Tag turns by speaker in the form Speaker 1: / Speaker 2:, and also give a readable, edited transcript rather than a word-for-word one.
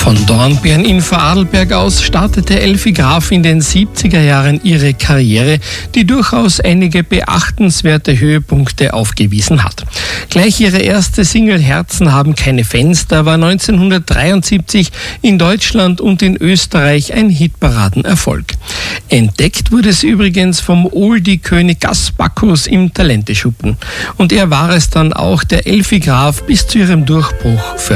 Speaker 1: Von Dornbirn in Vorarlberg aus startete Elfi Graf in den 70er Jahren ihre Karriere, die durchaus einige beachtenswerte Höhepunkte aufgewiesen hat. Gleich ihre erste Single Herzen haben keine Fenster war 1973 in Deutschland und in Österreich ein Hitparadenerfolg. Entdeckt wurde sie übrigens vom Oldie-König Gas Bacchus im Talenteschuppen. Und er war es dann auch, der Elfi Graf bis zu ihrem Durchbruch